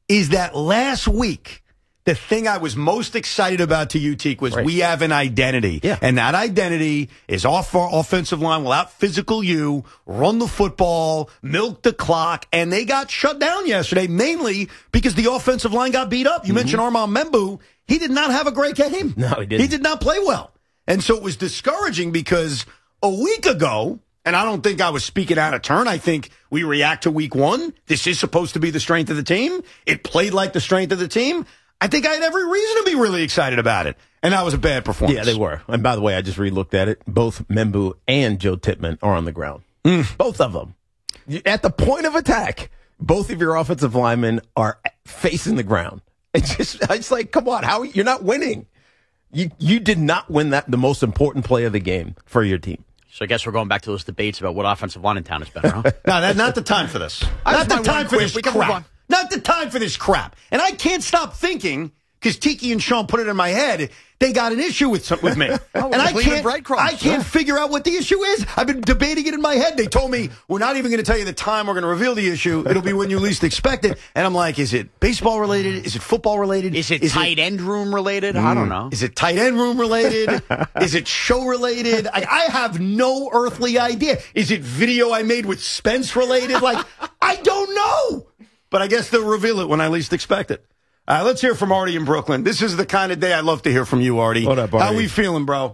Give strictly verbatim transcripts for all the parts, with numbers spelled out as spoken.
is that last week, the thing I was most excited about to you, Teak, was right. we have an identity. Yeah. And that identity is off our offensive line, will out physical you, run the football, milk the clock. And they got shut down yesterday, mainly because the offensive line got beat up. You mm-hmm. mentioned Armand Membu. He did not have a great game. No, he didn't. He did not play well. And so it was discouraging because a week ago, and I don't think I was speaking out of turn. I think we react to week one. This is supposed to be the strength of the team. It played like the strength of the team. I think I had every reason to be really excited about it. And that was a bad performance. Yeah, they were. And by the way, I just re-looked at it. Both Membu and Joe Tippmann are on the ground. Mm. Both of them. At the point of attack, both of your offensive linemen are facing the ground. It's just, it's like, come on, how you're not winning. You you did not win that the most important play of the game for your team. So I guess we're going back to those debates about what offensive line in town is better, huh? No, that's not the time for this. Not the time for this crap. Not the time for this crap. And I can't stop thinking, because Tiki and Sean put it in my head, they got an issue with with me. oh, and I can't, I can't yeah. figure out what the issue is. I've been debating it in my head. They told me, we're not even going to tell you the time we're going to reveal the issue. It'll be when you least expect it. And I'm like, is it baseball related? Is it football related? Is it is tight it, end room related? Mm, I don't know. Is it tight end room related? Is it show related? I, I have no earthly idea. Is it video I made with Spence related? Like, I don't know. But I guess they'll reveal it when I least expect it. Uh, let's hear from Artie in Brooklyn. This is the kind of day I love to hear from you, Artie. What up, Artie? How we feeling, bro?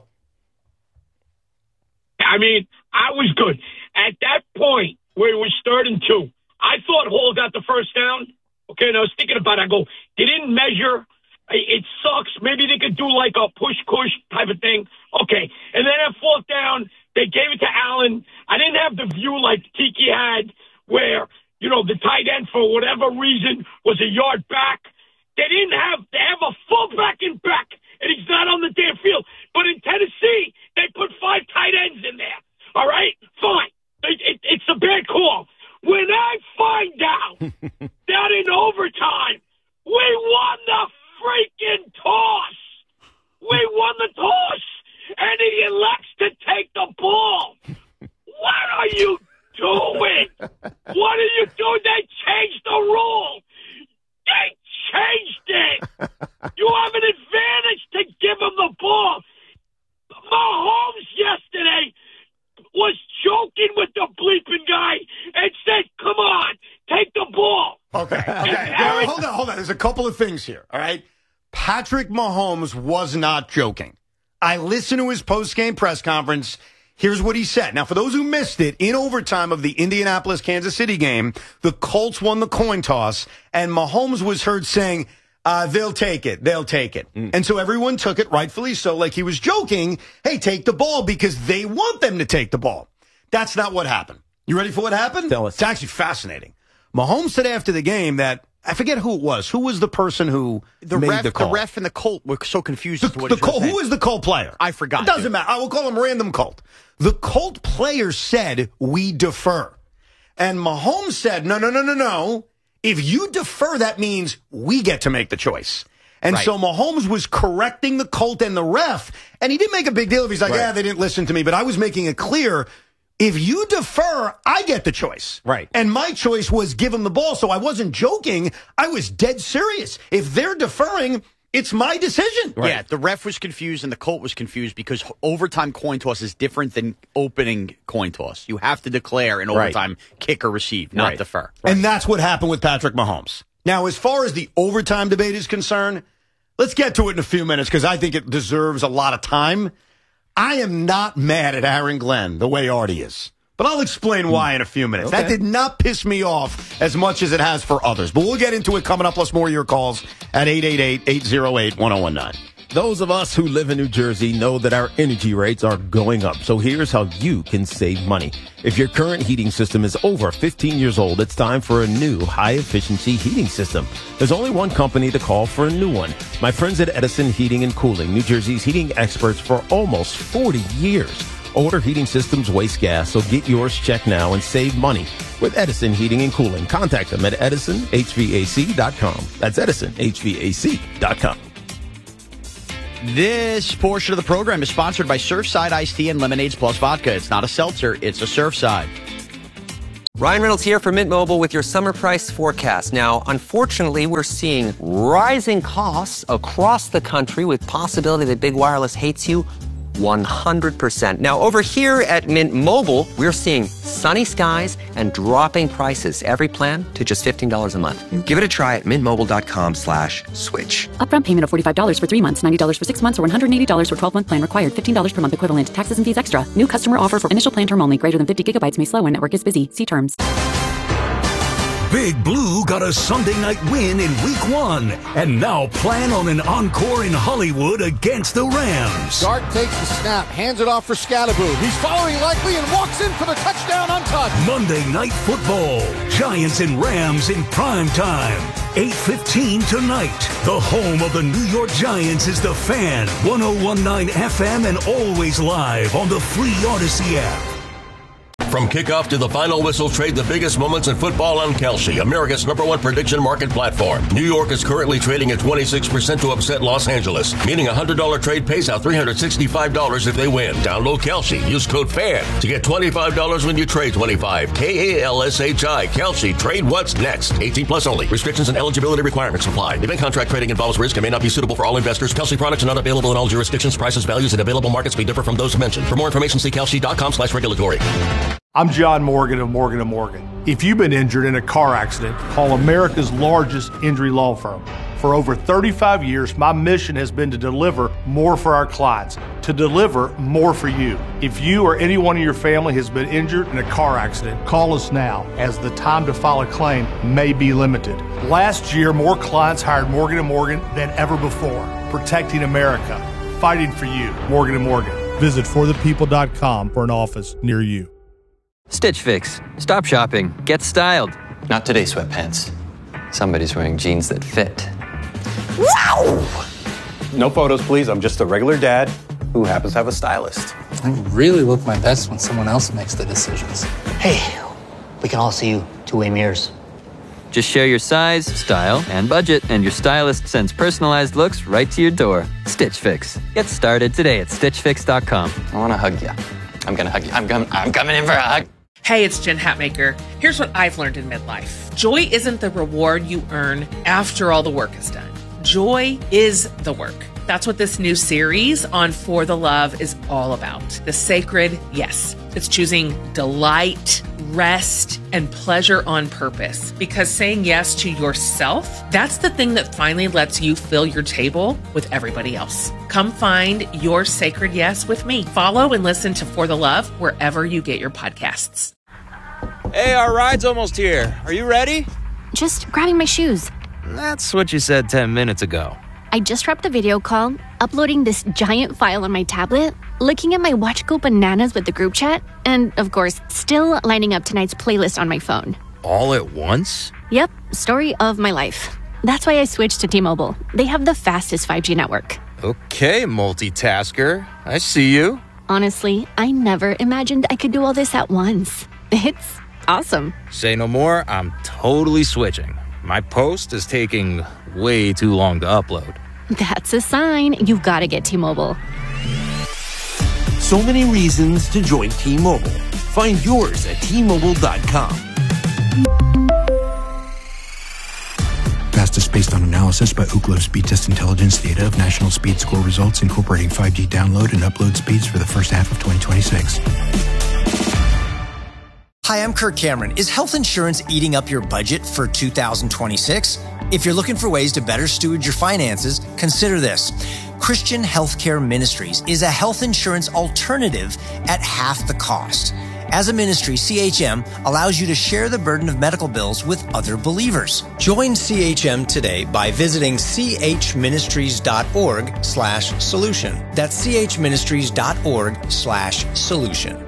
I mean, I was good. At that point where it was third and two, I thought Hall got the first down. Okay, and I was thinking about it. I go, they didn't measure. It sucks. Maybe they could do like a push-push type of thing. Okay, and then at fourth down, they gave it to Allen. I didn't have the view like Tiki had where, you know, the tight end, for whatever reason, was a yard back. They didn't have, they have a fullback in back, and he's not on the damn field. But in Tennessee, they put five tight ends in there. All right? Fine. It, it, it's a bad call. When I find out that in overtime, we won the freaking toss. We won the toss, and he elects to take the ball. What are you doing? What are you doing? They changed the rule. They changed it. You have an advantage to give him the ball. Mahomes yesterday was joking with the bleeping guy and said, come on, take the ball. Okay. okay. Now, hold on, hold on. There's a couple of things here, all right? Patrick Mahomes was not joking. I listened to his post-game press conference. Here's what he said. Now, for those who missed it, in overtime of the Indianapolis-Kansas City game, the Colts won the coin toss, and Mahomes was heard saying, uh, they'll take it, they'll take it. Mm. And so everyone took it, rightfully so, like he was joking, hey, take the ball because they want them to take the ball. That's not what happened. You ready for what happened? Tell us. It's actually fascinating. Mahomes said after the game that, I forget who it was. Who was the person who the made ref, the call? The ref and the Colt were so confused the, as to what the his real Colt, name. Who was the Colt player? I forgot. It doesn't dude. matter. I will call him random Colt. The Colt player said, we defer. And Mahomes said, no, no, no, no, no. If you defer, that means we get to make the choice. And right. so Mahomes was correcting the Colt and the ref. And he didn't make a big deal of it. He's like, right. yeah, they didn't listen to me. But I was making it clear, if you defer, I get the choice. Right. And my choice was give him the ball. So I wasn't joking. I was dead serious. If they're deferring, it's my decision. Right. Yeah, the ref was confused and the Colt was confused because overtime coin toss is different than opening coin toss. You have to declare an overtime right. kick or receive, not right. defer. Right. And that's what happened with Patrick Mahomes. Now, as far as the overtime debate is concerned, let's get to it in a few minutes because I think it deserves a lot of time. I am not mad at Aaron Glenn the way Artie is. But I'll explain why in a few minutes. Okay. That did not piss me off as much as it has for others. But we'll get into it coming up. Plus more of your calls at eight eight eight, eight oh eight, one oh one nine. Those of us who live in New Jersey know that our energy rates are going up. So here's how you can save money. If your current heating system is over fifteen years old, it's time for a new high-efficiency heating system. There's only one company to call for a new one. My friends at Edison Heating and Cooling, New Jersey's heating experts for almost forty years. Older heating systems waste gas, so get yours checked now and save money with Edison Heating and Cooling. Contact them at edison h v a c dot com. That's edison h v a c dot com. This portion of the program is sponsored by Surfside Iced Tea and Lemonades Plus Vodka. It's not a seltzer, it's a Surfside. Ryan Reynolds here from Mint Mobile with your summer price forecast. Now, unfortunately, we're seeing rising costs across the country with possibility that big wireless hates you one hundred percent. Now, over here at Mint Mobile, we're seeing sunny skies and dropping prices. Every plan to just fifteen dollars a month. Give it a try at mintmobile.com slash switch. Upfront payment of forty-five dollars for three months, ninety dollars for six months, or one hundred eighty dollars for twelve-month plan required. fifteen dollars per month equivalent. Taxes and fees extra. New customer offer for initial plan term only. Greater than fifty gigabytes may slow when network is busy. See terms. Big Blue got a Sunday night win in week one and now plan on an encore in Hollywood against the Rams. Dart takes the snap, hands it off for Scalaboo. He's following likely and walks in for the touchdown untouched. Monday Night Football. Giants and Rams in prime time. eight fifteen tonight. The home of the New York Giants is The Fan. one oh one point nine F M and always live on the free Odyssey app. From kickoff to the final whistle, trade the biggest moments in football on Kalshi, America's number one prediction market platform. New York is currently trading at twenty-six percent to upset Los Angeles, meaning a one hundred dollars trade pays out three hundred sixty-five dollars if they win. Download Kalshi. Use code FAN to get twenty-five dollars when you trade twenty-five. K A L S H I. Kalshi. Trade what's next. eighteen plus only. Restrictions and eligibility requirements apply. Event contract trading involves risk and may not be suitable for all investors. Kalshi products are not available in all jurisdictions. Prices, values, and available markets may differ from those mentioned. For more information, see kalshi.com slash regulatory. I'm John Morgan of Morgan and Morgan. If you've been injured in a car accident, call America's largest injury law firm. For over thirty-five years, my mission has been to deliver more for our clients, to deliver more for you. If you or anyone in your family has been injured in a car accident, call us now, as the time to file a claim may be limited. Last year, more clients hired Morgan and Morgan than ever before, protecting America, fighting for you. Morgan and Morgan. Visit for the people dot com for an office near you. Stitch Fix. Stop shopping. Get styled. Not today, sweatpants. Somebody's wearing jeans that fit. Wow! No photos, please. I'm just a regular dad who happens to have a stylist. I really look my best when someone else makes the decisions. Hey, we can all see you two-way mirrors. Just share your size, style, and budget, and your stylist sends personalized looks right to your door. Stitch Fix. Get started today at stitch fix dot com. I want to hug you. I'm going to hug you. I'm, com- I'm coming in for a hug. Hey, it's Jen Hatmaker. Here's what I've learned in midlife. Joy isn't the reward you earn after all the work is done. Joy is the work. That's what this new series on For the Love is all about. The sacred yes. It's choosing delight, rest, and pleasure on purpose. Because saying yes to yourself, that's the thing that finally lets you fill your table with everybody else. Come find your sacred yes with me. Follow and listen to For the Love wherever you get your podcasts. Hey, our ride's almost here. Are you ready? Just grabbing my shoes. That's what you said ten minutes ago. I just wrapped a video call, uploading this giant file on my tablet, looking at my watch go bananas with the group chat, and, of course, still lining up tonight's playlist on my phone. All at once? Yep, story of my life. That's why I switched to T-Mobile. They have the fastest five G network. Okay, multitasker. I see you. Honestly, I never imagined I could do all this at once. It's awesome. Say no more, I'm totally switching. My post is taking way too long to upload. That's a sign. You've got to get T-Mobile. So many reasons to join T-Mobile. Find yours at T Mobile dot com. Fastest based on analysis by Ookla Speed Test Intelligence data of national speed score results incorporating five G download and upload speeds for the first half of twenty twenty-six. Hi, I'm Kirk Cameron. Is health insurance eating up your budget for two thousand twenty-six? If you're looking for ways to better steward your finances, consider this. Christian Healthcare Ministries is a health insurance alternative at half the cost. As a ministry, C H M allows you to share the burden of medical bills with other believers. Join C H M today by visiting chministries.org slash solution. That's chministries.org slash solution.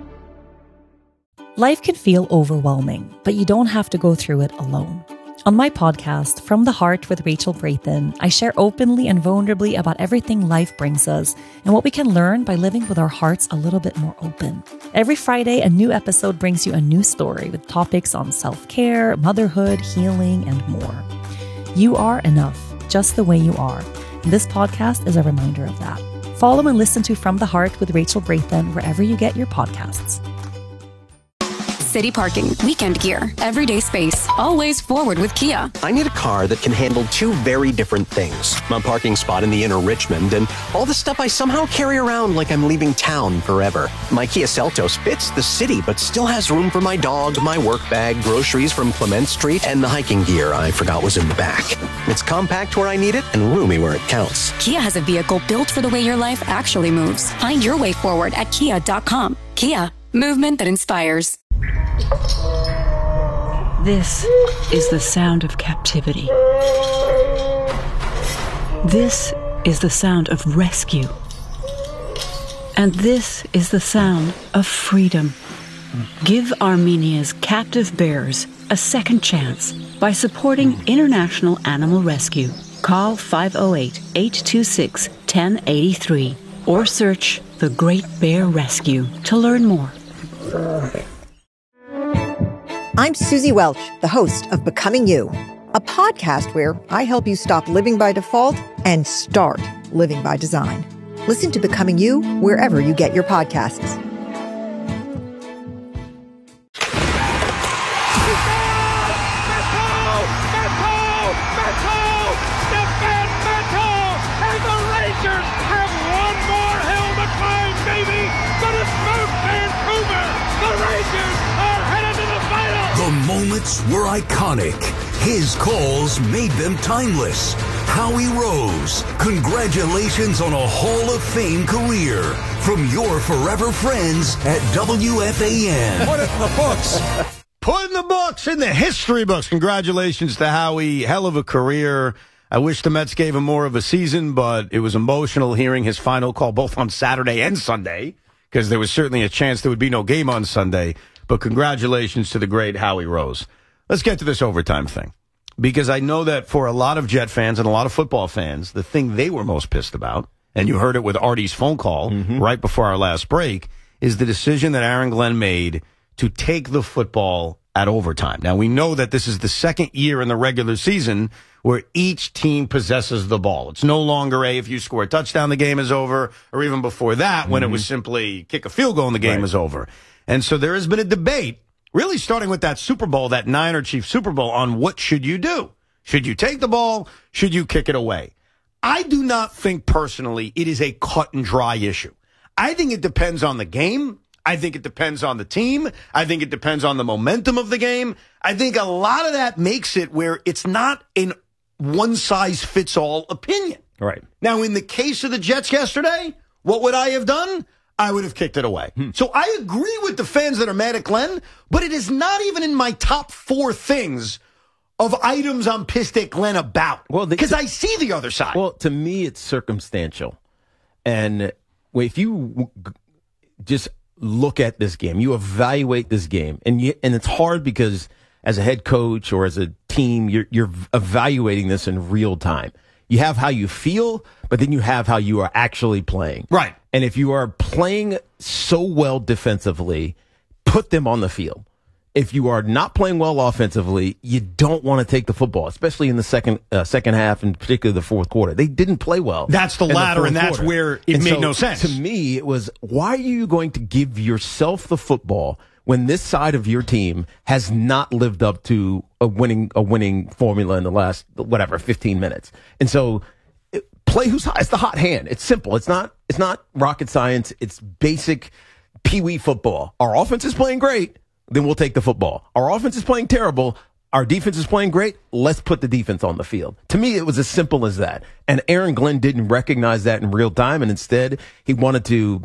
Life can feel overwhelming, but you don't have to go through it alone. On my podcast, From the Heart with Rachel Brathen, I share openly and vulnerably about everything life brings us and what we can learn by living with our hearts a little bit more open. Every Friday, a new episode brings you a new story with topics on self-care, motherhood, healing, and more. You are enough, just the way you are. And this podcast is a reminder of that. Follow and listen to From the Heart with Rachel Brathen wherever you get your podcasts. city parking, weekend gear, everyday space. Always forward with Kia. I need a car that can handle two very different things. A parking spot in the inner Richmond and all the stuff I somehow carry around like I'm leaving town forever. My Kia Seltos fits the city, but still has room for my dog, my work bag, groceries from Clement Street, and the hiking gear I forgot was in the back. It's compact where I need it and roomy where it counts. Kia has a vehicle built for the way your life actually moves. Find your way forward at kia dot com. Kia, movement that inspires. This is the sound of captivity. This is the sound of rescue. And this is the sound of freedom. Give Armenia's captive bears a second chance by supporting International Animal Rescue. Call five oh eight, eight two six, one oh eight three or search The Great Bear Rescue to learn more. I'm Susie Welch, the host of Becoming You, a podcast where I help you stop living by default and start living by design. Listen to Becoming You wherever you get your podcasts. Moments were iconic. His calls made them timeless. Howie Rose, congratulations on a Hall of Fame career from your forever friends at W F A N. Put it in the books. Put in the books, in the history books. Congratulations to Howie. Hell of a career. I wish the Mets gave him more of a season, but it was emotional hearing his final call both on Saturday and Sunday, because there was certainly a chance there would be no game on Sunday. But congratulations to the great Howie Rose. Let's get to this overtime thing, because I know that for a lot of Jet fans and a lot of football fans, the thing they were most pissed about, and you heard it with Artie's phone call mm-hmm. right before our last break, is the decision that Aaron Glenn made to take the football at overtime. Now, we know that this is the second year in the regular season where each team possesses the ball. It's no longer a, if you score a touchdown, the game is over, or even before that, mm-hmm. when it was simply kick a field goal and the game right. is over. And so there has been a debate, really starting with that Super Bowl, that Niner Chiefs Super Bowl, on what should you do? Should you take the ball? Should you kick it away? I do not think personally it is a cut and dry issue. I think it depends on the game. I think it depends on the team. I think it depends on the momentum of the game. I think a lot of that makes it where it's not an one-size-fits-all opinion. Right. Now, in the case of the Jets yesterday, what would I have done? I would have kicked it away. Hmm. So I agree with the fans that are mad at Glenn, but it is not even in my top four things of items I'm pissed at Glenn about. Well, because I see the other side. Well, to me, it's circumstantial. And if you just look at this game, you evaluate this game, and you, and it's hard because as a head coach or as a team, you're, you're evaluating this in real time. You have how you feel, but then you have how you are actually playing. Right. And if you are playing so well defensively, put them on the field. If you are not playing well offensively, you don't want to take the football, especially in the second uh, second half, and particularly the fourth quarter. They didn't play well. That's the latter, and that's quarter. where it and made so, no sense. To me, it was, why are you going to give yourself the football when this side of your team has not lived up to a winning a winning formula in the last, whatever, fifteen minutes? And so it, play who's hot. It's the hot hand. It's simple. It's not It's not rocket science. It's basic pee-wee football. Our offense is playing great. Then we'll take the football. Our offense is playing terrible. Our defense is playing great. Let's put the defense on the field. To me, it was as simple as that. And Aaron Glenn didn't recognize that in real time. And instead, he wanted to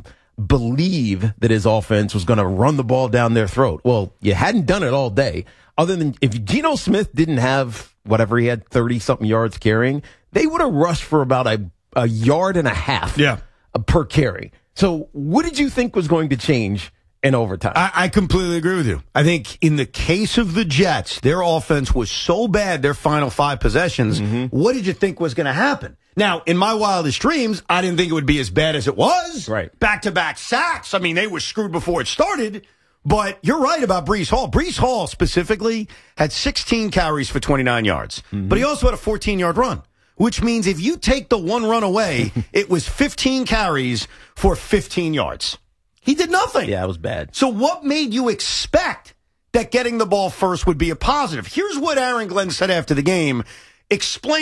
believe that his offense was going to run the ball down their throat. Well, you hadn't done it all day. Other than if Geno Smith didn't have whatever he had, thirty-something yards carrying, they would have rushed for about a, a yard and a half yeah. per carry. So what did you think was going to change in overtime? I, I completely agree with you. I think in the case of the Jets, their offense was so bad, their final five possessions, mm-hmm. what did you think was going to happen? Now, in my wildest dreams, I didn't think it would be as bad as it was. Right. Back-to-back sacks. I mean, they were screwed before it started. But you're right about Breece Hall. Breece Hall specifically had sixteen carries for twenty-nine yards. Mm-hmm. But he also had a fourteen-yard run, which means if you take the one run away, it was fifteen carries for fifteen yards. He did nothing. Yeah, it was bad. So what made you expect that getting the ball first would be a positive. Here's what Aaron Glenn said after the game. Explain